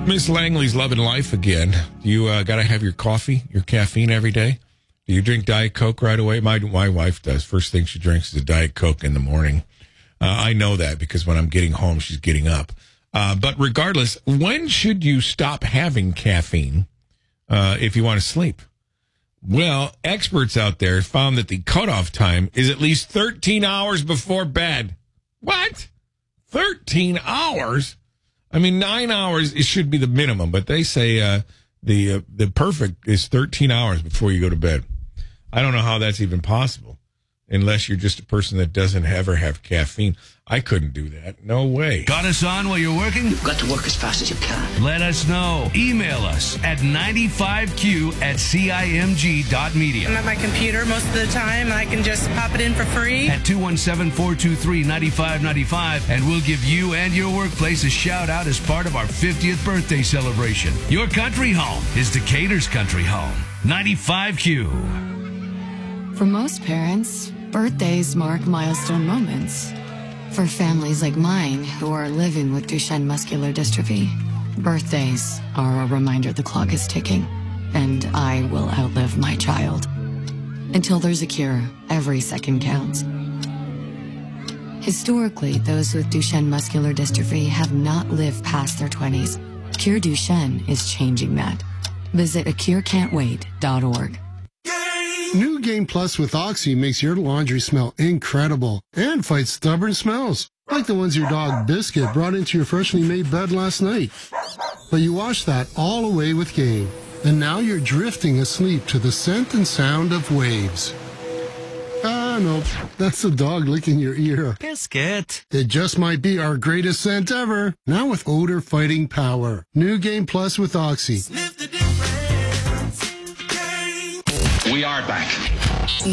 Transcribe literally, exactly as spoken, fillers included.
Miss Langley's loving life again. You uh, got to have your coffee, your caffeine every day. Do you drink Diet Coke right away? My my wife does. First thing she drinks is a Diet Coke in the morning. Uh, I know that because when I'm getting home, she's getting up. Uh, but regardless, when should you stop having caffeine uh, if you want to sleep? Well, experts out there found that the cutoff time is at least thirteen hours before bed. What? thirteen hours? I mean, nine hours, it should be the minimum, but they say uh, the uh, the perfect is thirteen hours before you go to bed. I don't know how that's even possible, unless you're just a person that doesn't ever have caffeine. I couldn't do that. No way. Got us on while you're working? You've got to work as fast as you can. Let us know. Email us at ninety-five Q at C I M G dot media. I'm at my computer most of the time, and I can just pop it in for free. At two one seven, four two three, nine five nine five, and we'll give you and your workplace a shout out as part of our fiftieth birthday celebration. Your country home is Decatur's country home. ninety-five Q. For most parents, birthdays mark milestone moments. For families like mine who are living with Duchenne muscular dystrophy, birthdays are a reminder the clock is ticking, and I will outlive my child. Until there's a cure, every second counts. Historically, those with Duchenne muscular dystrophy have not lived past their twenties. Cure Duchenne is changing that. Visit a cure can't wait dot org. New Game Plus with Oxy makes your laundry smell incredible and fights stubborn smells, like the ones your dog Biscuit brought into your freshly made bed last night. But you washed that all away with Game, and now you're drifting asleep to the scent and sound of waves. Ah, no, that's the dog licking your ear. Biscuit. It just might be our greatest scent ever, now with odor-fighting power. New Game Plus with Oxy. We are back.